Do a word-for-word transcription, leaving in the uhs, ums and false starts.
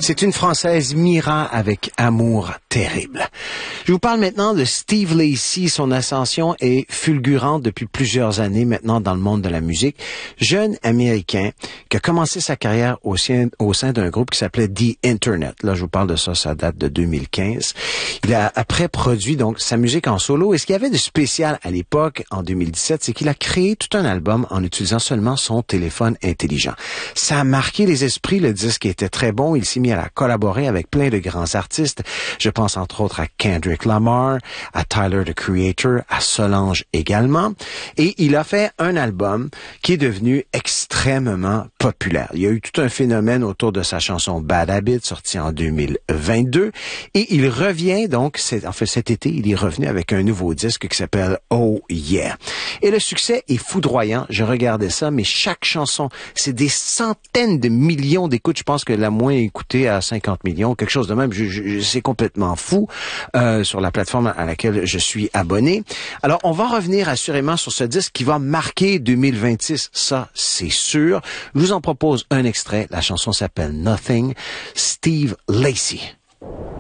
C'est une Française, Mira, avec Amour terrible. Je vous parle maintenant de Steve Lacy. Son ascension est fulgurante depuis plusieurs années maintenant dans le monde de la musique. Jeune Américain qui a commencé sa carrière au sein, au sein d'un groupe qui s'appelait The Internet. Là, je vous parle de ça, ça date de deux mille quinze. Il a après produit donc sa musique en solo. Et ce qu'il y avait de spécial à l'époque, en deux mille dix-sept, c'est qu'il a créé tout un album en utilisant seulement son téléphone intelligent. Ça a marqué les esprits. Le disque était très bon. Il s'est mis à collaborer avec plein de grands artistes. Je pense entre autres à Kendrick Lamar, à Tyler, the Creator, à Solange également. Et il a fait un album qui est devenu extrêmement populaire. Il y a eu tout un phénomène autour de sa chanson Bad Habit, sortie en deux mille vingt-deux. Et il revient donc, c'est, en fait cet été, il est revenu avec un nouveau disque qui s'appelle Oh Yeah. Et le succès est foudroyant. Je regardais ça, mais chaque chanson, c'est des centaines de millions d'écoutes. Je pense que la moins écoutée à cinquante millions, quelque chose de même. Je, je, c'est complètement fou euh, sur la plateforme à laquelle je suis abonné. Alors, on va revenir assurément sur ce disque qui va marquer deux mille vingt-six. Ça, c'est sûr. Je vous en propose un extrait. La chanson s'appelle Nothing. Steve Lacy.